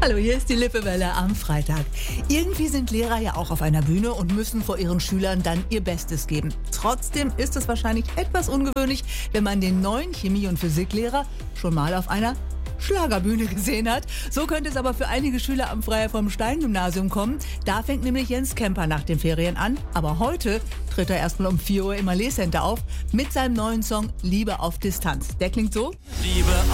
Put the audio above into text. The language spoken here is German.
Hallo, hier ist die Lippewelle am Freitag. Irgendwie sind Lehrer ja auch auf einer Bühne und müssen vor ihren Schülern dann ihr Bestes geben. Trotzdem ist es wahrscheinlich etwas ungewöhnlich, wenn man den neuen Chemie- und Physiklehrer schon mal auf einer Schlagerbühne gesehen hat. So könnte es aber für einige Schüler am Freiherr vom Stein-Gymnasium kommen. Da fängt nämlich Jens Kemper nach den Ferien an. Aber heute tritt er erstmal um 4 Uhr im Malé Center auf mit seinem neuen Song Liebe auf Distanz. Der klingt so. Liebe